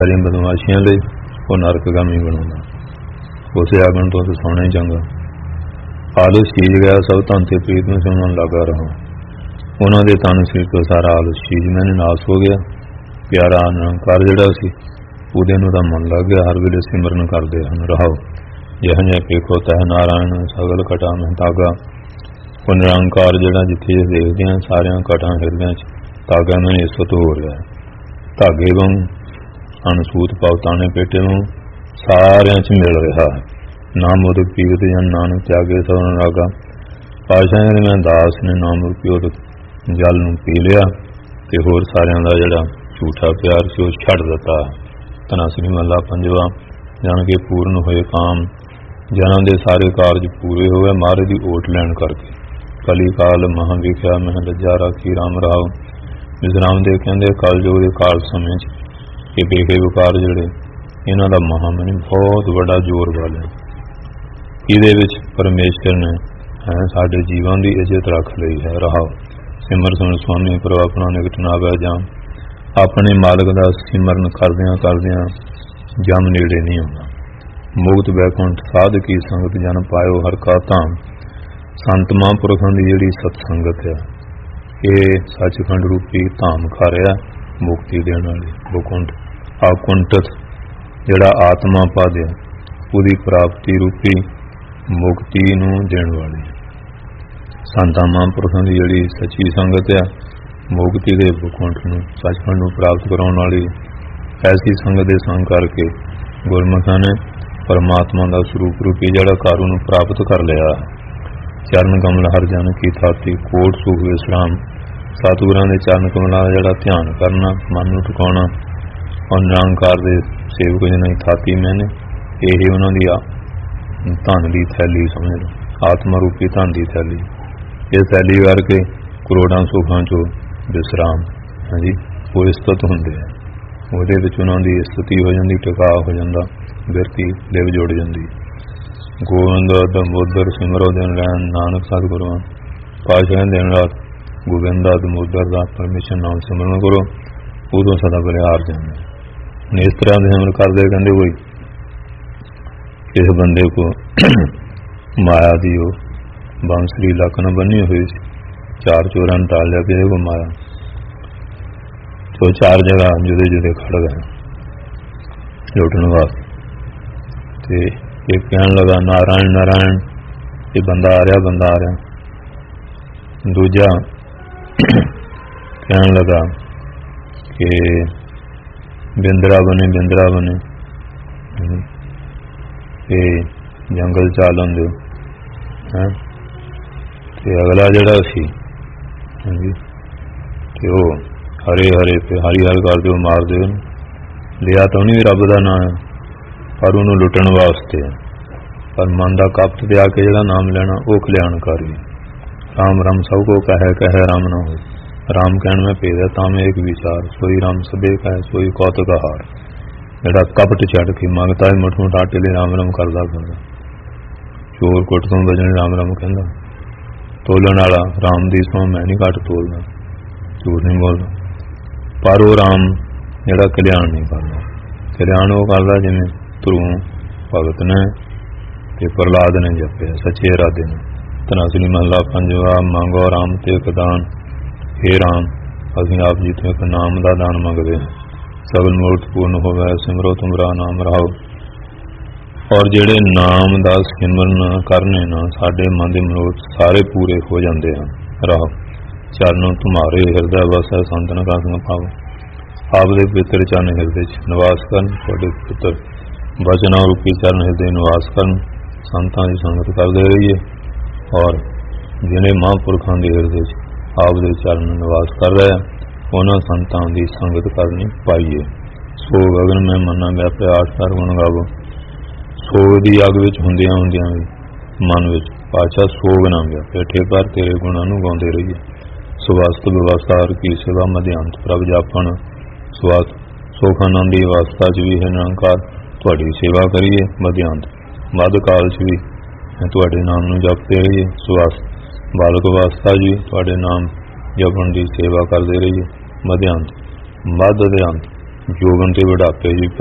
ਸਾਰੀਆਂ ਬਦਮਾਸ਼ੀਆਂ ਲਈ ਉਹ ਨਰਕਗਾਮੀ ਬਣਾਉਂਦਾ। ਉਸੇ ਆਗਣ ਤੋਂ ਸੋਹਣੇ ਚੰਗਾ ਆਲਸ ਚੀਜ਼ ਗਿਆ ਸਭ ਧਨ ਤੇ ਪ੍ਰੀਤ ਨੂੰ ਸੁਣਨ ਲੱਗਾ ਰਹਾ। ਉਹਨਾਂ ਦੇ ਤਨ ਸਰੀਰ ਤੋਂ ਸਾਰਾ ਆਲਸ ਚੀਜ਼ ਮੈਨੇ ਨਾਸ ਹੋ ਗਿਆ। ਪਿਆਰਾ ਨਿਰੰਕਾਰ ਜਿਹੜਾ ਸੀ ਉਹਦੇ ਨੂੰ ਤਾਂ ਮਨ ਲੱਗ ਗਿਆ, ਹਰ ਵੇਲੇ ਸਿਮਰਨ ਕਰਦੇ ਹਨ। ਰਹਾਓ ਜਿਹੋ ਜਿਹਾ ਪੇਖੋ ਤਹਿ ਨਾਰਾਇਣ ਸਗਲ ਘਟਾ ਮਹਿਤਾਗਾ। ਉਹ ਨਿਰੰਕਾਰ ਜਿਹੜਾ ਜਿੱਥੇ ਦੇਖਦੇ ਹਾਂ ਸਾਰਿਆਂ ਘਟਾਂ ਹਿਰਦਿਆਂ 'ਚ ਤਾਗਾ ਮੈਨੂੰ ਇਸਤ ਹੋ ਰਿਹਾ। ਧਾਗੇ ਵਾਂਗ ਅਨਸੂਤ ਪਵਤਾਣੇ ਪੇਟੇ ਨੂੰ ਸਾਰਿਆਂ 'ਚ ਮਿਲ ਰਿਹਾ ਹੈ। ਨਾਮ ਉਦਕ ਪੀਵਤ ਜਨ ਨਾਨਕ ਤਿਆਗੇ ਸਭ ਰਾਗਾ। ਪਾਤਸ਼ਾਹ ਕਹਿੰਦੇ ਮੈਂ ਦਾਸ ਨੇ ਨਾਮ ਰੂਪੀ ਉਦਕ ਜਲ ਨੂੰ ਪੀ ਲਿਆ ਤੇ ਹੋਰ ਸਾਰਿਆਂ ਦਾ ਜਿਹੜਾ ਝੂਠਾ ਪਿਆਰ ਸੀ ਉਹ ਛੱਡ ਦਿੱਤਾ। ਧੰਨਾ ਸ੍ਰੀ ਮਹੱਲਾ ਪੰਜਵਾਂ। ਜਾਣ ਕੇ ਪੂਰਨ ਹੋਏ ਕਾਮ ਜਨਾਂ ਦੇ ਸਾਰੇ ਕਾਰਜ ਪੂਰੇ ਹੋਏ ਮਹਾਰਾਜ ਦੀ ਓਟ ਲੈਣ ਕਰਕੇ। ਕਲੀ ਕਾਲ ਮਹਾਂ ਵਿਖਿਆ ਮਹਿ ਲੱਜਾ ਰਾਖੀ ਰਾਮ ਰਾਓ। ਵਿਸਰਾਮ ਦੇ ਕਹਿੰਦੇ ਕਲਯੁਗ ਦੇ ਕਾਲ ਸਮੇਂ 'ਚ ਇਹ ਬੇਖੇ ਵਿਕਾਰ ਜਿਹੜੇ ਇਹਨਾਂ ਦਾ ਮਹਾਮਨੀ ਬਹੁਤ ਵੱਡਾ ਜ਼ੋਰ ਵਾਲਿਆ। ਇਹਦੇ ਵਿੱਚ ਪਰਮੇਸ਼ਰ ਨੇ ਸਾਡੇ ਜੀਵਨ ਦੀ ਇੱਜ਼ਤ ਰੱਖ ਲਈ ਹੈ। ਰਹਾਓ ਸਿਮਰ ਸੁਣ ਸੁਆਮੀ ਪ੍ਰਭ ਆਪਣਾ ਨਿਕਟ ਨਾ ਬਹਿ ਜਾ। ਆਪਣੇ ਮਾਲਕ ਦਾ ਸਿਮਰਨ ਕਰਦਿਆਂ ਕਰਦਿਆਂ ਜਮ ਨੇੜੇ ਨਹੀਂ ਆਉਂਦਾ। ਮੁਕਤ ਬੈਕੁੰਠ ਸਾਧ ਕੀ ਸੰਗਤ ਜਨ ਪਾਇਓ ਹਰ ਕਾ ਧਾਮ। ਸੰਤ ਮਹਾਂਪੁਰਖਾਂ ਦੀ ਜਿਹੜੀ ਸਤਸੰਗਤ ਹੈ ਇਹ ਸੱਚਖੰਡ ਰੂਪੀ ਧਾਮ ਖਾਰਿਆ ਮੁਕਤੀ ਦੇਣ ਵਾਲੀ। ਬੈਕੁੰਠ ਆਕੁੰਠਤ ਜਿਹੜਾ ਆਤਮਾ ਪਦ ਹੈ ਉਹਦੀ ਪ੍ਰਾਪਤੀ ਰੂਪੀ ਮੁਕਤੀ ਨੂੰ ਦੇਣ ਵਾਲੀ। ਸੰਤਾਂ ਮਹਾਂਪੁਰਖਾਂ ਦੀ ਜਿਹੜੀ ਸੱਚੀ ਸੰਗਤ ਹੈ ਮੁਕਤੀ ਦੇ ਬੈਕੁੰਠ ਨੂੰ ਸੱਚਖੰਡ ਨੂੰ ਪ੍ਰਾਪਤ ਕਰਾਉਣ ਵਾਲੀ। ਐਸੀ ਸੰਗਤ ਦੇ ਸੰਗ ਕਰਕੇ ਗੁਰਮੁਖਾਂ ਨੇ ਪਰਮਾਤਮਾ ਦਾ ਸਰੂਪ ਰੂਪੀ ਜਿਹੜਾ ਘਰ ਉਹਨੂੰ ਪ੍ਰਾਪਤ ਕਰ ਲਿਆ। ਚਰਨ ਕਮਲ ਹਰ ਜਨ ਕੀ ਥਾਤੀ ਕੋਟ ਸੁਖ ਵਿਸਰਾਮ। ਸਤਿਗੁਰਾਂ ਦੇ ਚਰਨ ਕਮਲਾਂ ਦਾ ਜਿਹੜਾ ਧਿਆਨ ਕਰਨਾ ਮਨ ਨੂੰ ਟਿਕਾਉਣਾ ਔਰ ਨਿਰੰਕਾਰ ਦੇ ਸੇਵਕ ਜਿਹਨਾਂ ਦੀ ਥਾਤੀ ਮੈਨੇ ਇਹ ਉਹਨਾਂ ਦੀ ਧਨ ਦੀ ਥੈਲੀ ਸਮਝ ਲਓ। ਆਤਮਾ ਰੂਪੀ ਧਨ ਦੀ ਥੈਲੀ। ਇਹ ਥੈਲੀ ਕਰਕੇ ਕਰੋੜਾਂ ਸੁੱਖਾਂ 'ਚੋਂ ਵਿਸਰਾਮ ਹਾਂਜੀ ਉਹ ਇਸਤਤ ਹੁੰਦੇ ਆ। ਉਹਦੇ ਵਿੱਚ ਉਹਨਾਂ ਦੀ ਸਥਿਤੀ ਹੋ ਜਾਂਦੀ, ਟਿਕਾ ਹੋ ਜਾਂਦਾ, ਬਿਰਤੀ ਲਿਵ ਜੁੜ ਜਾਂਦੀ। ਗੋਬਿੰਦ ਦਮੋਦਰ ਸਿਮਰੋ ਦਿਨ ਰਹਿਣ ਨਾਨਕ ਸਤਿਗੁਰਾਂ। ਪਾਤਸ਼ਾਹ ਦਿਨ ਰਾਤ ਗੋਬਿੰਦ ਦਾ ਦਮੋਦਰ ਦਾ ਪਰਮੇਸ਼ਰ ਨਾਮ ਸਿਮਰਨ ਕਰੋ ਉਦੋਂ ਸਦਾ ਬਲਿਹਾਰ ਜਾਂਦੇ। ਇਸ ਤਰ੍ਹਾਂ ਦੇ ਸਿਮਰਨ ਕਰਦੇ ਕਹਿੰਦੇ ਕੋਈ ਕਿਸੇ ਬੰਦੇ ਕੋ ਮਾਇਆ ਦੀ ਉਹ ਬਾਂਸਰੀ ਲਕਨ ਬੰਨੀ ਹੋਈ ਸੀ। ਚਾਰ ਚੋਰਾਂ ਨੇ ਟਾਲ ਲਿਆ ਕਿਸੇ ਕੋ ਮਾਇਆ तो चार जगह जुदे जुदे खड़ गए लुटने वास्ते। तो एक कहने लगा नारायण नारायण, ये बंदा आ रहा। दूजा कहने लगा कि बिंदरा बने ये जंगल चालन दो है। तो अगला जड़ा सी तो हरे हरे पे हरी हर कर दो मार दो। लिया तो नहीं रब का नाम है पर उन्होंने लुटन वास्ते है। पर मन का कपट ते आके जो नाम लेना वो कल्याणकारी। राम राम सब को कह राम ना हो। राम कहने में भेद है तामें एक विचार। सोई राम सबे कह सोई कौतक हार। जोड़ा कपट छड़ के मंगता है मुठ मुठ आटे लिए राम राम करता फिरदा। चोर कुट तो बजने राम राम कहता। तोलन वाला राम दी सौ मैं नहीं घट तोलना, झूठ नहीं बोलता। पर वो राम ਜਿਹੜਾ ਕਲਿਆਣ ਨਹੀਂ ਕਰਦਾ। ਕਲਿਆਣ ਉਹ ਕਰਦਾ ਜਿਵੇਂ ਧਰੂ ਭਗਤ ਨੇ ਤੇ ਪ੍ਰਹਲਾਦ ਨੇ ਜਪਿਆ ਸੱਚੇ ਇਰਾਦੇ ਨਾਲ। ਧੰਨਾ ਸ੍ਰੀ ਮਹੱਲਾ ਪੰਜਵਾਂ। ਮੰਗੋ ਰਾਮ ਤੇ ਇੱਕ ਦਾਨ। ਹੇ ਰਾਮ ਅਸੀਂ ਆਪ ਜੀ ਤੋਂ ਇੱਕ ਨਾਮ ਦਾ ਦਾਨ ਮੰਗਦੇ ਹਾਂ। ਸਗਲ ਮੂਰਤ ਪੂਰਨ ਹੋਵੇ ਸਿਮਰੋ ਤੁਮਰਾ ਨਾਮ ਰਾਓ। ਔਰ ਜਿਹੜੇ ਨਾਮ ਦਾ ਸਿਮਰਨ ਕਰਨੇ ਨਾ ਸਾਡੇ ਮਨ ਦੇ ਮਨੋਰਥ ਸਾਰੇ ਪੂਰੇ ਹੋ ਜਾਂਦੇ ਹਨ। ਰਾਓ ਚਰਨ ਤੁਮਾਰੇ ਹਿਰਦਾ ਵਸੈ ਸੰਤਨ ਕਾ ਸੰਗ ਪਾਵ। ਆਪ ਦੇ ਪਵਿੱਤਰ ਚਰਨ ਹਿਰਦੇ 'ਚ ਨਿਵਾਸ ਕਰਨ। ਤੁਹਾਡੇ ਪਵਿੱਤਰ ਵਚਨਾਂ ਰੂਪੀ ਚਰਨ ਹਿਰਦੇ ਨਿਵਾਸ ਕਰਨ। ਸੰਤਾਂ ਦੀ ਸੰਗਤ ਕਰਦੇ ਰਹੀਏ ਔਰ ਜਿਹੜੇ ਮਹਾਂਪੁਰਖਾਂ ਦੇ ਹਿਰਦੇ 'ਚ ਆਪ ਦੇ ਚਰਨ ਨਿਵਾਸ ਕਰ ਰਹੇ ਉਹਨਾਂ ਸੰਤਾਂ ਦੀ ਸੰਗਤ ਕਰਨੀ ਪਾਈਏ। ਸੋ ਗਗਨ ਮੈਂ ਮੰਨਾ ਵਿਆਪਿਆ ਆਠ ਕਰ ਗੁਣ ਗਾਵੋ। ਸੋਗ ਦੀ ਅੱਗ ਵਿੱਚ ਹੁੰਦਿਆਂ ਵੀ ਮਨ ਵਿੱਚ ਪਾਤਸ਼ਾਹ ਸੋਗ ਨਾ ਵਿਆਪੇ। ਠੇਕਰ ਤੇਰੇ ਗੁਣਾਂ ਨੂੰ ਗਾਉਂਦੇ ਰਹੀਏ। ਸਵਸਤ ਵਿਵਸਥਾ ਕੀ ਸੇਵਾ ਮਧਿਆਂਤ ਪ੍ਰਭ ਜਾਪਣ। ਸਵਾਸ ਸੁਖ ਆਨੰਦ ਦੀ ਅਵਸਥਾ 'ਚ ਵੀ ਹੈ ਨਿਰੰਕਾਰ ਤੁਹਾਡੀ ਸੇਵਾ ਕਰੀਏ। ਮਧਿਆਂਤ ਮੱਧ ਕਾਲ 'ਚ ਵੀ ਤੁਹਾਡੇ ਨਾਮ ਨੂੰ ਜਪਦੇ ਰਹੀਏ। ਸਵਾਸ ਬਾਲਕ ਅਵਸਥਾ ਜੀ ਤੁਹਾਡੇ ਨਾਮ ਜਪਣ ਦੀ ਸੇਵਾ ਕਰਦੇ ਰਹੀਏ। ਮਧਿਆਂਤ ਮੱਧ ਦੇ ਅੰਤ ਜੋਬਨ ਤੇ ਬੁਢਾਪੇ ਦੀ